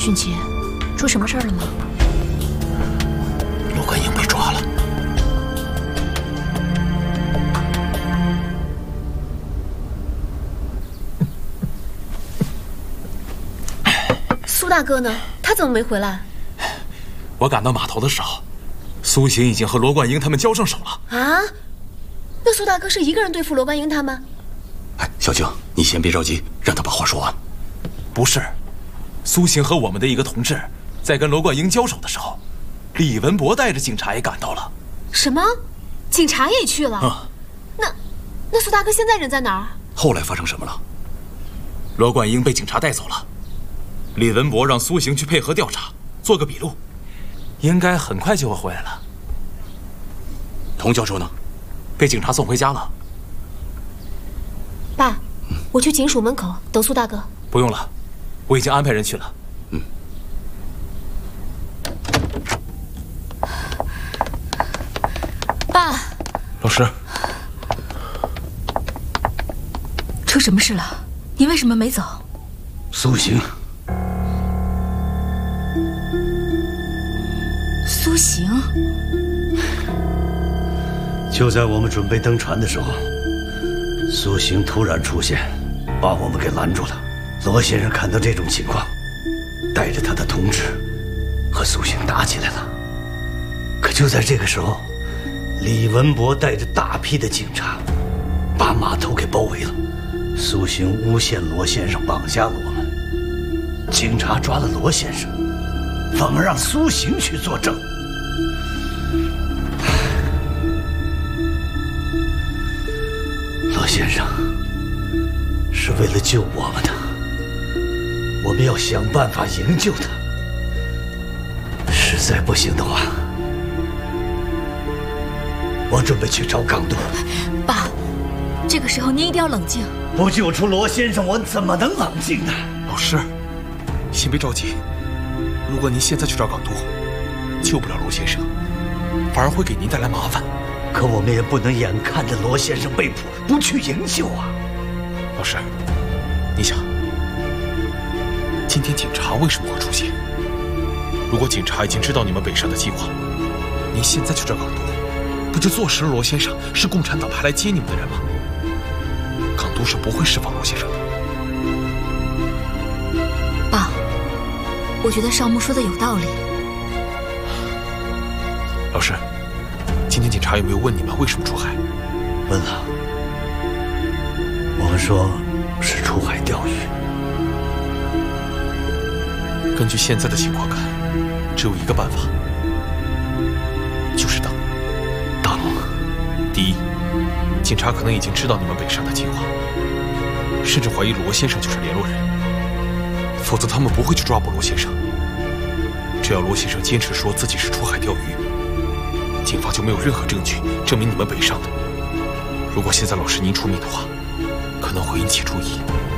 迅奇，出什么事儿了吗？ 罗冠英被抓了。 苏大哥呢？他怎么没回来？ 我赶到码头的时候，苏醒已经和罗冠英他们交上手了。 啊？那苏大哥是一个人对付罗冠英他们？ 哎，小静，你先别着急，让他把话说完。 不是，苏醒和我们的一个同志在跟罗冠英交手的时候，李文博带着警察也赶到了。 什么？警察也去了？那苏大哥现在人在哪儿？ 后来发生什么了？ 罗冠英被警察带走了，李文博让苏醒去配合调查，做个笔录，应该很快就会回来了。 童教授呢？ 被警察送回家了。 爸，我去警署门口等苏大哥。 不用了，我已经安排人去了。 爸， 老师， 出什么事了？你为什么没走？ 苏醒。 苏醒。 就在我们准备登船的时候，苏醒突然出现，把我们给拦住了。罗先生看到这种情况，带着他的同志和苏醒打起来了。可就在这个时候，李文博带着大批的警察把码头给包围了。苏醒诬陷罗先生绑架了我们，警察抓了罗先生，反而让苏醒去作证。罗先生是为了救我们的，我们要想办法营救他。实在不行的话，我准备去找港督。 爸，这个时候您一定要冷静。 不救出罗先生，我怎么能冷静呢？ 老师，先别着急。如果您现在去找港督，救不了罗先生，反而会给您带来麻烦。 可我们也不能眼看着罗先生被捕，不去营救啊！ 老师，你想，今天警察为什么会出现？如果警察已经知道你们北上的计划，您现在去找港督，不就坐实了罗先生是共产党派来接你们的人吗？港督是不会释放罗先生的。 爸，我觉得少木说的有道理。 老师，今天警察有没有问你们为什么出海？ 问了，我们说是出海钓鱼。 根据现在的情况看，只有一个办法，就是等。 等。 第一，警察可能已经知道你们北上的计划，甚至怀疑罗先生就是联络人，否则他们不会去抓捕罗先生。只要罗先生坚持说自己是出海钓鱼，警方就没有任何证据证明你们北上的。如果现在老师您出面的话，可能会引起注意。